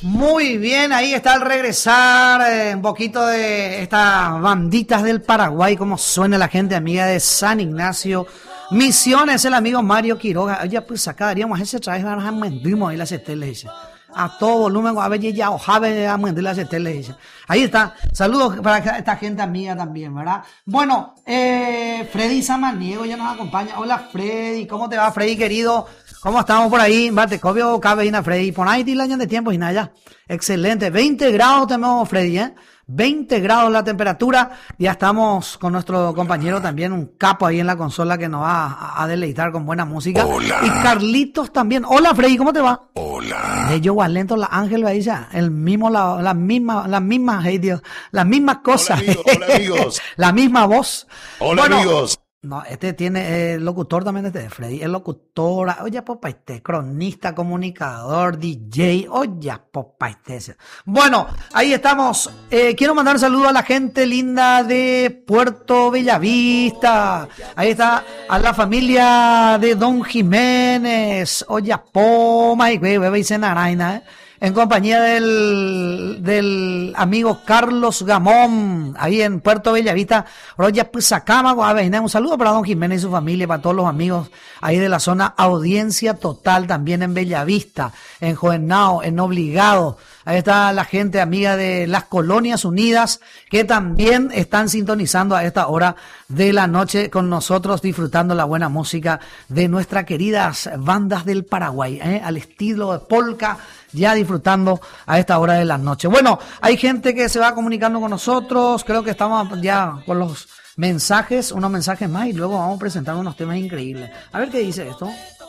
Muy bien, ahí está al regresar un poquito de estas banditas del Paraguay, como suena la gente amiga de San Ignacio Misiones, el amigo Mario Quiroga. Oye, pues acá daríamos ese traje, vendimos ahí las estelas, a todo volumen, a ver ya ojave a las estelas. Ahí está, saludos para esta gente amiga también, ¿verdad? Bueno, Freddy Samaniego ya nos acompaña. Hola Freddy, ¿cómo te va Freddy querido? ¿Cómo estamos por ahí? Mate, copio cabe ina Freddy. Por ahí tiene años de tiempo y nada ya. Excelente. 20 grados tenemos Freddy, 20 grados la temperatura. Ya estamos con nuestro compañero también, un capo ahí en la consola que nos va a deleitar con buena música. Hola. Y Carlitos también. Hola Freddy, ¿cómo te va? Hola. De yo Valento, la Ángel Bahía, el mismo, las mismas, hey Dios, las mismas cosas. Hola amigos. La misma voz. Hola bueno, amigos. No, este tiene locutor también Freddy, es locutor, oye popa cronista, comunicador, DJ, oye popa Bueno, ahí estamos. Quiero mandar un saludo a la gente linda de Puerto Bellavista. Ahí está a la familia de Don Jiménez, oye poma y bebé y Senaraina, en compañía del amigo Carlos Gamón, ahí en Puerto Bellavista. Roya Pusacama, un saludo para don Jiménez y su familia, para todos los amigos ahí de la zona Audiencia Total, también en Bellavista, en Jovenao, en Obligado. Ahí está la gente amiga de las Colonias Unidas, que también están sintonizando a esta hora de la noche con nosotros, disfrutando la buena música de nuestras queridas bandas del Paraguay, al estilo de polka, ya disfrutando a esta hora de la noche. Bueno, hay gente que se va comunicando con nosotros, creo que estamos ya con los mensajes, unos mensajes más, y luego vamos a presentar unos temas increíbles. A ver qué dice esto.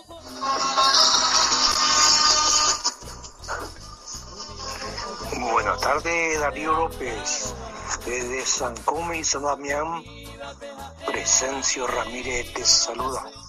Buenas tardes, Darío López. Desde San Come y San Damián, Presencio Ramírez te saluda.